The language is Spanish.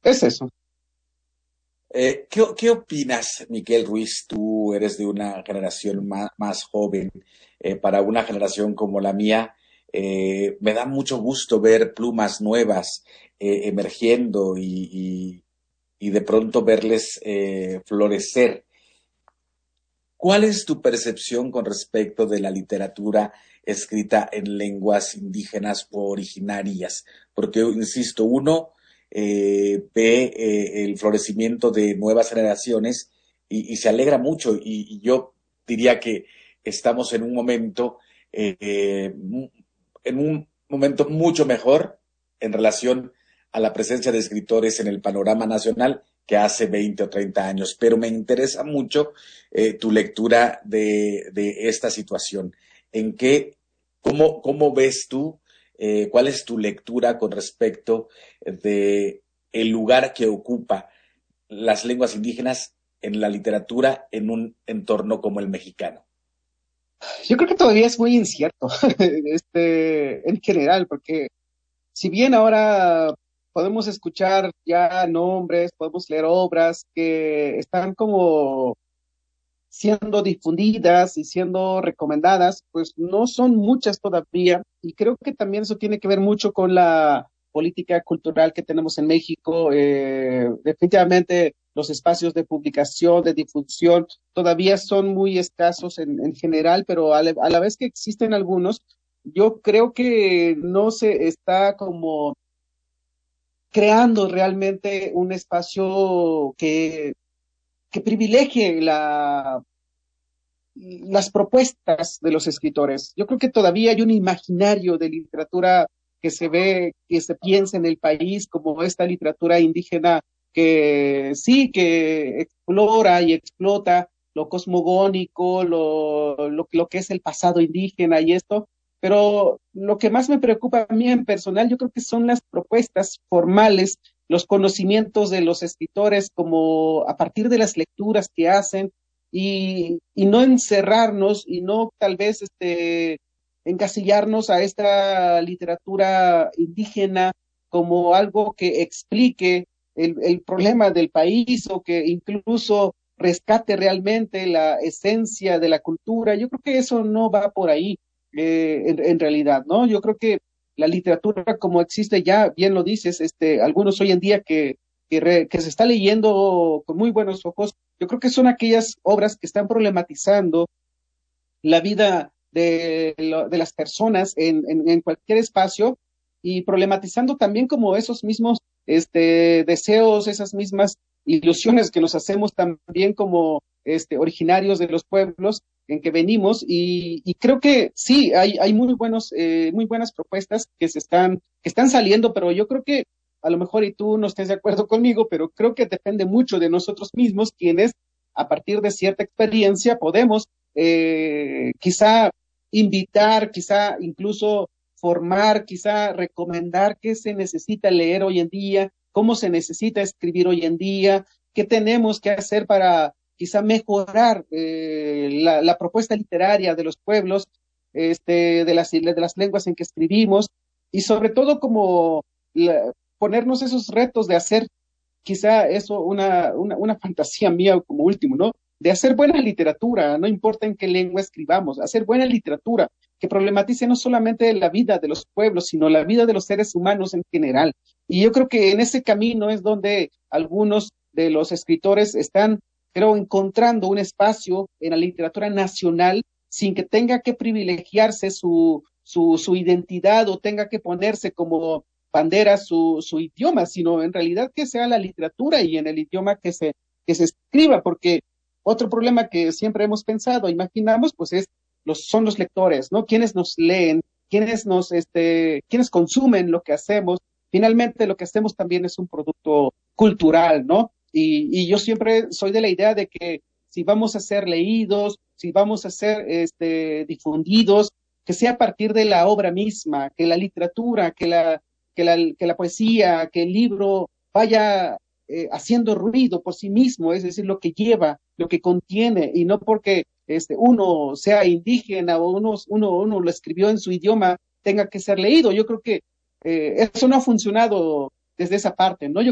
Es eso. ¿Qué opinas, Miguel Ruiz? Tú eres de una generación más joven. Para una generación como la mía, me da mucho gusto ver plumas nuevas emergiendo y de pronto verles florecer. ¿Cuál es tu percepción con respecto de la literatura escrita en lenguas indígenas o originarias? Porque, insisto, uno ve el florecimiento de nuevas generaciones y se alegra mucho. Y yo diría que estamos en un momento mucho mejor en relación a la presencia de escritores en el panorama nacional que hace 20 o 30 años. Pero me interesa mucho tu lectura de esta situación. ¿En qué, cómo ves tú, cuál es tu lectura con respecto de el lugar que ocupa las lenguas indígenas en la literatura en un entorno como el mexicano? Yo creo que todavía es muy incierto, en general, porque si bien ahora podemos escuchar ya nombres, podemos leer obras que están como siendo difundidas y siendo recomendadas, pues no son muchas todavía. Y creo que también eso tiene que ver mucho con la política cultural que tenemos en México. Definitivamente los espacios de publicación, de difusión, todavía son muy escasos en general, pero a la vez que existen algunos, yo creo que no se está como creando realmente un espacio que privilegie las propuestas de los escritores. Yo creo que todavía hay un imaginario de literatura que se ve, que se piensa en el país como esta literatura indígena que sí, que explora y explota lo cosmogónico, lo que es el pasado indígena y esto, pero lo que más me preocupa a mí en personal, yo creo que son las propuestas formales, los conocimientos de los escritores como a partir de las lecturas que hacen, y no encerrarnos y no tal vez encasillarnos a esta literatura indígena como algo que explique el problema del país o que incluso rescate realmente la esencia de la cultura. Yo creo que eso no va por ahí en realidad, ¿no? Yo creo que la literatura como existe ya, bien lo dices, algunos hoy en día que se está leyendo con muy buenos ojos, yo creo que son aquellas obras que están problematizando la vida de las personas en cualquier espacio y problematizando también como esos mismos deseos, esas mismas ilusiones que nos hacemos también como originarios de los pueblos en que venimos y creo que sí, hay muy buenas propuestas que están saliendo, pero yo creo que a lo mejor y tú no estés de acuerdo conmigo, pero creo que depende mucho de nosotros mismos, quienes a partir de cierta experiencia podemos quizá invitar, quizá incluso formar, quizá recomendar qué se necesita leer hoy en día, cómo se necesita escribir hoy en día, qué tenemos que hacer para quizá mejorar la propuesta literaria de los pueblos, de las lenguas en que escribimos, y sobre todo como ponernos esos retos de hacer quizá eso una fantasía mía como último, ¿no? De hacer buena literatura, no importa en qué lengua escribamos, hacer buena literatura que problematice no solamente la vida de los pueblos, sino la vida de los seres humanos en general. Y yo creo que en ese camino es donde algunos de los escritores están, creo, encontrando un espacio en la literatura nacional sin que tenga que privilegiarse su identidad o tenga que ponerse como bandera su idioma, sino en realidad que sea la literatura y en el idioma que se escriba, porque otro problema que siempre hemos pensado, imaginamos, pues son los lectores, ¿no? Quienes nos leen, quienes consumen lo que hacemos. Finalmente, lo que hacemos también es un producto cultural, ¿no? Y yo siempre soy de la idea de que si vamos a ser leídos, si vamos a ser difundidos, que sea a partir de la obra misma, que la literatura, que la poesía, que el libro vaya haciendo ruido por sí mismo, es decir, lo que lleva, lo que contiene, y no porque uno sea indígena o uno lo escribió en su idioma, tenga que ser leído. Yo creo que eso no ha funcionado desde esa parte, ¿no? Yo